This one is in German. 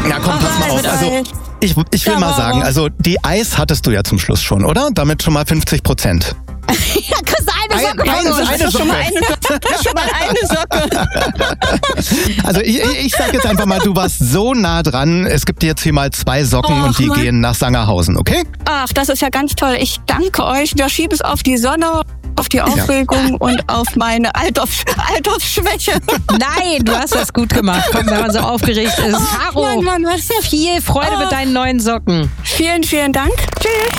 Na komm, pass mal auf. Also, ich will mal sagen, also die Eis hattest du ja zum Schluss schon, oder? Damit schon mal 50%. Ja, kriegst eine Socke. Eine Socke. Schon mal eine Socke. Also ich sag jetzt einfach mal, du warst so nah dran. Es gibt jetzt hier mal 2 Socken und die gehen nach Sangerhausen, okay? Ach, das ist ja ganz toll. Ich danke euch. Wir schieben es auf die Sonne, auf die Aufregung und auf meine Altersschwäche. Nein, du hast das gut gemacht. Komm, wenn man so aufgeregt ist. Caro, Mann, was viel Freude mit deinen neuen Socken. Vielen, vielen Dank. Tschüss.